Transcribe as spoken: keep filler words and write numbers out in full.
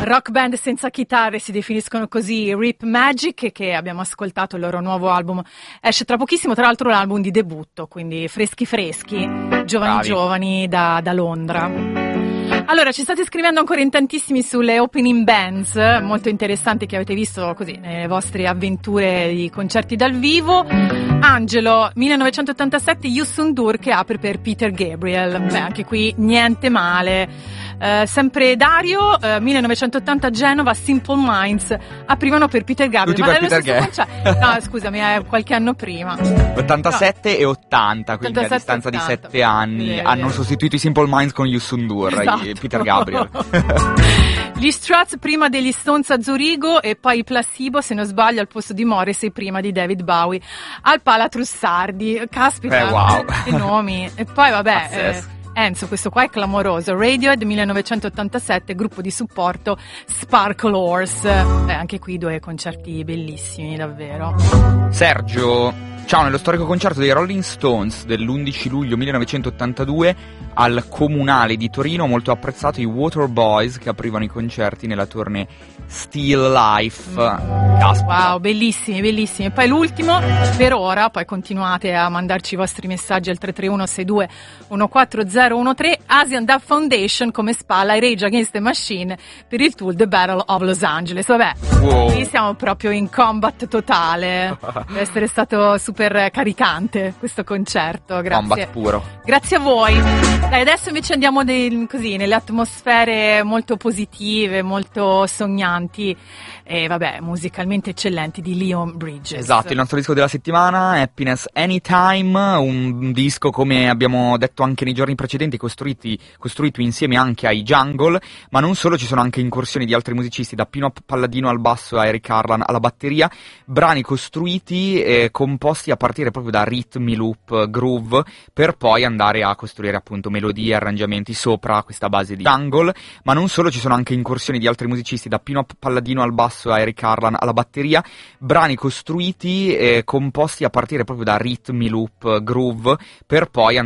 rock band senza chitarre, si definiscono così Rip Magic, che abbiamo ascoltato. Il loro nuovo album esce tra pochissimo, tra l'altro l'album di debutto, quindi freschi freschi, giovani Bravi. giovani da, da Londra. Allora, ci state scrivendo ancora in tantissimi sulle opening bands molto interessanti che avete visto così nelle vostre avventure di concerti dal vivo. Angelo, millenovecentottantasette, Youssou N'Dour che apre per Peter Gabriel. Beh, anche qui niente male. Uh, sempre Dario, uh, millenovecentottanta Genova, Simple Minds aprivano per Peter Gabriel. Tutti Ma per è lo Peter stesso concerto? No, scusami, è qualche anno prima. ottantasette no. e ottanta, quindi a ottantasette, distanza di ottanta. sette anni Vedi, hanno vedi. sostituito i Simple Minds con Youssou N'Dour Esatto. e Peter Gabriel. Gli Struts prima degli Stones a Zurigo e poi i Placebo, se non sbaglio, al posto di Morrissey prima di David Bowie al Pala Trussardi. Caspita, Eh, wow. che nomi. E poi vabbè, Pazzesco. eh, Enzo, questo qua è clamoroso. Radiohead millenovecentottantasette, gruppo di supporto Sparkle Horse. Eh, anche qui due concerti bellissimi, davvero. Sergio, ciao, nello storico concerto dei Rolling Stones dell'undici luglio millenovecentottantadue al Comunale di Torino, molto apprezzato i Waterboys che aprivano i concerti nella tournée Still Life. Caspita. Wow, bellissimi, bellissimi. E poi l'ultimo, per ora, poi continuate a mandarci i vostri messaggi al tre tre uno sei due uno quattro zero uno tre. Asian Dub Foundation come spalla ai Rage Against the Machine per il tour The Battle of Los Angeles. Vabbè, Wow. qui siamo proprio in combat totale. Deve essere stato super caricante questo concerto. Grazie. Combat puro. Grazie a voi. Dai, adesso invece andiamo dei, così nelle atmosfere molto positive, molto sognanti e vabbè, musicalmente eccellenti di Leon Bridges. Esatto, il nostro disco della settimana, Happiness Anytime, un disco, come abbiamo detto anche nei giorni precedenti, costruiti, costruito insieme anche ai Jungle, ma non solo, ci sono anche incursioni di altri musicisti, da Pino Palladino al basso a Eric Harlan alla batteria, brani costruiti e composti a partire proprio da ritmi, loop, groove, per poi andare a costruire appunto melodie e arrangiamenti sopra questa base di Jungle, ma non solo, ci sono anche incursioni di altri musicisti, da Pino Palladino al basso a Eric Harlan alla batteria, brani costruiti e composti a partire proprio da ritmi, loop, groove, per poi